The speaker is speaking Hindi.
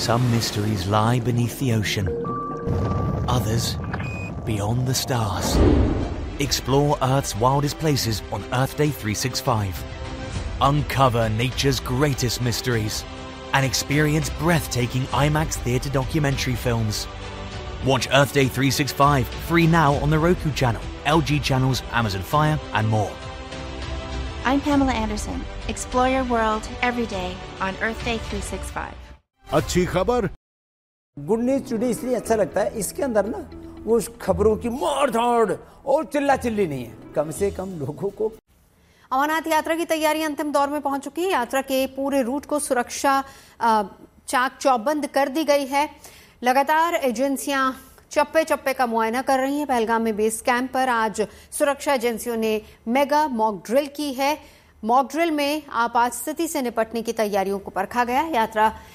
Some mysteries lie beneath the ocean. Others beyond the stars. Explore Earth's wildest places on Earth Day 365. Uncover nature's greatest mysteries and experience breathtaking IMAX theatre documentary films. Watch Earth Day 365 free now on the Roku channel, LG channels, Amazon Fire and more. I'm Pamela Anderson. Explore your world every day on Earth Day 365. अच्छी खबर। गुड न्यूज टुडे इसलिए अच्छा लगता है, इसके अंदर ना वो खबरों की मार धाड़ और चिल्ला चिल्ली नहीं है, कम से कम लोगों को। अमरनाथ यात्रा की तैयारी अंतिम दौर में पहुंच चुकी है। यात्रा के पूरे रूट को सुरक्षा चाक चौबंद कर दी गई है। लगातार एजेंसियां चप्पे चप्पे का मुआयना कर रही हैं। पहलगाम में बेस कैंप पर आज सुरक्षा एजेंसियों ने मेगा मॉक ड्रिल की है। मॉक ड्रिल में आपात स्थिति से निपटने की तैयारियों को परखा गया। यात्रा